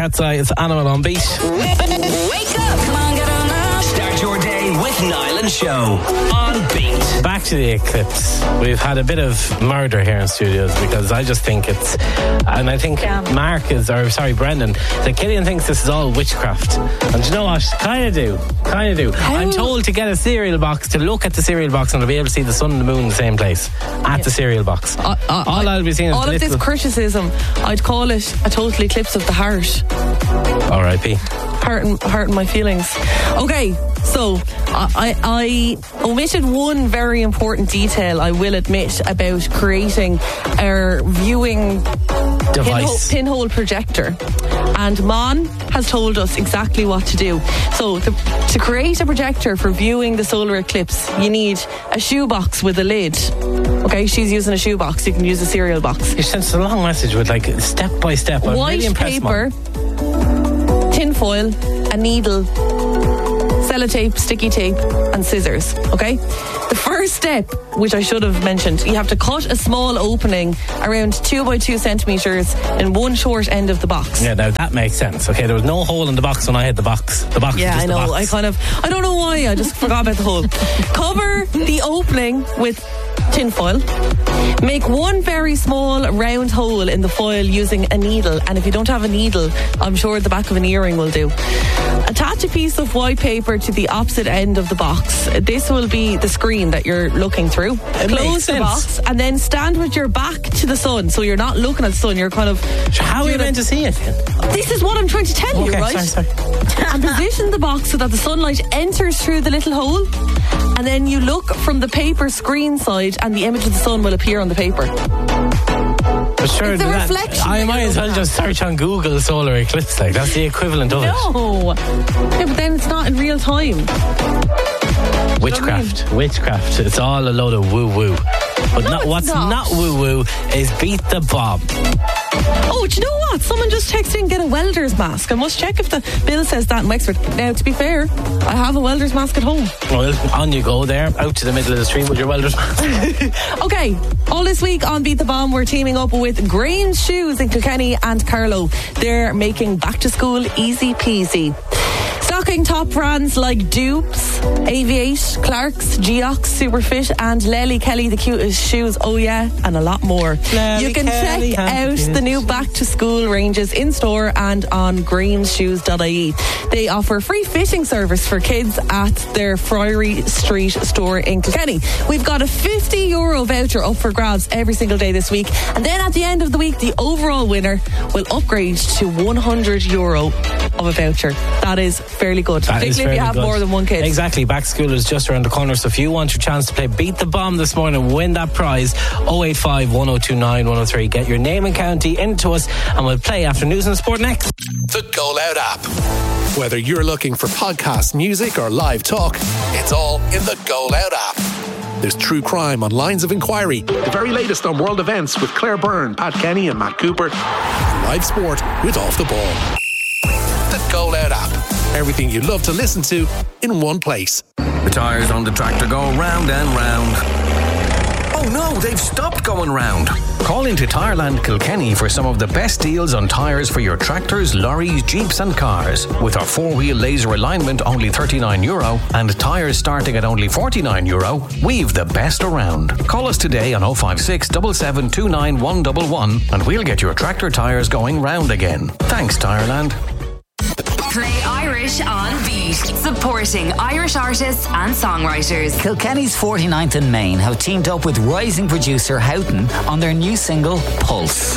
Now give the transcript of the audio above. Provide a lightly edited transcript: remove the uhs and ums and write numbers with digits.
Cat's Eye. It's Animal on Beat. Wake up! Come on, get on up. Start your day with Niall and Show on Beat. Back to the eclipse. We've had a bit of murder here in studios because I just think it's, and I think Brendan, that Killian thinks this is all witchcraft. And do you know what? Kind of do. I'm told to get a cereal box, to look at the cereal box, and to be able to see the sun and the moon in the same place at the cereal box. All I'll be seeing is all of this criticism, I'd call it a total eclipse of the heart. R.I.P. Hurting my feelings. Okay, so I omitted one very important detail, I will admit, about creating our viewing device pinhole projector. And Mon has told us exactly what to do. So to create a projector for viewing the solar eclipse, you need a shoebox with a lid. Okay, she's using a shoebox. You can use a cereal box. You sent us a long message with like step by step. I'm white really impressed, paper, tin foil, a needle, sellotape, sticky tape, and scissors. Okay? The first step, which I should have mentioned, you have to cut a small opening around 2 by 2 centimetres in one short end of the box. Yeah, now that makes sense. Okay, there was no hole in the box when I had the box. The box. Yeah, was just I know. The box. I don't know why. I just forgot about the hole. Cover the opening with tin foil. Make one very small round hole in the foil using a needle, and if you don't have a needle, I'm sure the back of an earring will do. Attach a piece of white paper to the opposite end of the box. This will be the screen that you're looking through. Close the box and then stand with your back to the sun, so you're not looking at the sun, you're kind of... How are you meant to see it? This is what I'm trying to tell you, right? Sorry. And position the box so that the sunlight enters through the little hole, and then you look from the paper screen side and the image of the sun will appear on the paper. But sure, it's a reflection. I might as well just search on Google solar eclipse. Like, that's the equivalent of it. No. Yeah, but then it's not in real time. Witchcraft. It's all a load of woo-woo. But what's not woo-woo is Beat the Bomb. Oh, do you know what? Someone just texted in, get a welder's mask. I must check if the bill says that in Wexford. Now, to be fair, I have a welder's mask at home. Well, on you go there, out to the middle of the street with your welder's mask. Okay, all this week on Beat the Bomb, we're teaming up with Grange Shoes in Kilkenny and Carlow. They're making back to school easy peasy. Stocking top brands like Dupes, Aviate, Clarks, Geox, Superfit, and Lely Kelly, the cutest shoes, oh yeah, and a lot more. You can check out the new back to school ranges in store and on greenshoes.ie. They offer free fitting service for kids at their Friary Street store in Kilkenny. We've got a €50 voucher up for grabs every single day this week, and then at the end of the week, the overall winner will upgrade to €100 of a voucher. That is fairly good, particularly if you have more than one kid. Exactly. Back to school is just around the corner, so if you want your chance to play Beat the Bomb this morning, win that prize, 085 1029 103. Get your name and county into us, and we'll play after news and sport next. The Go Loud app. Whether you're looking for podcast music or live talk, it's all in the Go Loud app. There's true crime on Lines of Inquiry, the very latest on world events with Claire Byrne, Pat Kenny and Matt Cooper, live sport with Off the Ball. The Go Loud app. Everything you love to listen to in one place. The tyres on the tractor go round and round. Oh no, they've stopped going round. Call into Tyreland Kilkenny for some of the best deals on tyres for your tractors, lorries, jeeps and cars. With our 4-wheel laser alignment only €39 and tyres starting at only €49, we've the best around. Call us today on 056 7729 111 and we'll get your tractor tyres going round again. Thanks, Tyreland. Play Irish on Beat, supporting Irish artists and songwriters. Kilkenny's 49th and Main have teamed up with rising producer Houghton on their new single, Pulse.